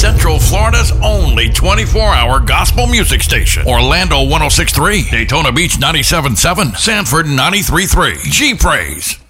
Central Florida's only 24-hour gospel music station. Orlando 106.3, Daytona Beach 97.7, Sanford 93.3. G-Praise.